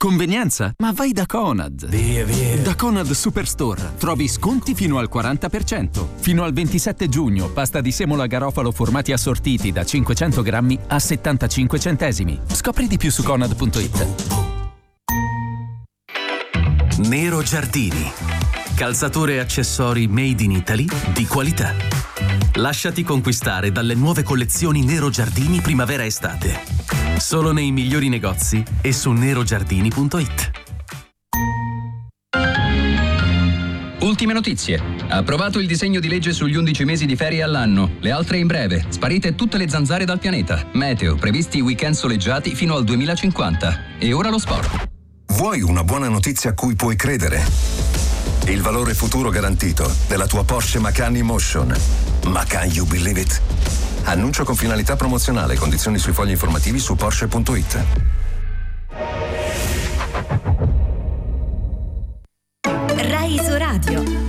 Convenienza? Ma vai da Conad. Via. Da Conad Superstore trovi sconti fino al 40%. Fino al 27 giugno, pasta di semola garofalo formati assortiti da 500 grammi a 75 centesimi. Scopri di più su Conad.it. Nero Giardini. Calzature e accessori made in Italy di qualità. Lasciati conquistare dalle nuove collezioni Nero Giardini primavera-estate. Solo nei migliori negozi e su nerogiardini.it. Ultime notizie. Approvato il disegno di legge sugli 11 mesi di ferie all'anno. Le altre in breve. Sparite tutte le zanzare dal pianeta. Meteo. Previsti weekend soleggiati fino al 2050. E ora lo sport. Vuoi una buona notizia a cui puoi credere? Il valore futuro garantito della tua Porsche Macan E-Motion. Ma can you believe it? Annuncio con finalità promozionale. Condizioni sui fogli informativi su Porsche.it. Rai Isoradio.